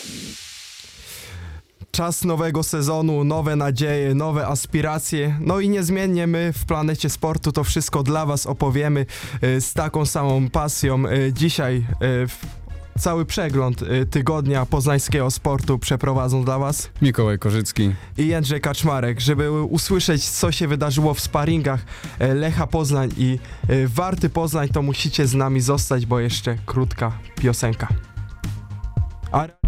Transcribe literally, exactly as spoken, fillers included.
Czas nowego sezonu, nowe nadzieje, nowe aspiracje, no i niezmiennie my w Planecie Sportu to wszystko dla was opowiemy y, z taką samą pasją. Y, dzisiaj y, w, cały przegląd y, tygodnia poznańskiego sportu przeprowadzą dla was Mikołaj Korzycki i Jędrzej Kaczmarek, żeby usłyszeć, co się wydarzyło w sparingach y, Lecha Poznań i y, Warty Poznań, to musicie z nami zostać, bo jeszcze krótka piosenka. A